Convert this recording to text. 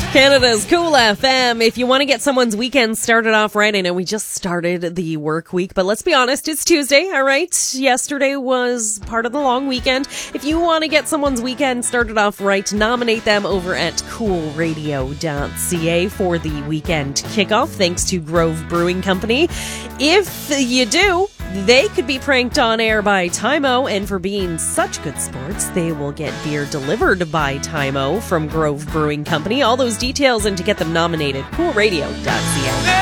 Canada's Cool FM. If you want to get someone's weekend started off right, I know we just started the work week, but let's be honest, it's Tuesday, all right? Yesterday was part of the long weekend. If you want to get someone's weekend started off right, nominate them over at coolradio.ca for the weekend kickoff, thanks to Grove Brewing Company. If you do, they could be pranked on air by Tymo, and for being such good sports, they will get beer delivered by Tymo from Grove Brewing Company. All those details and to get them nominated, coolradio.ca.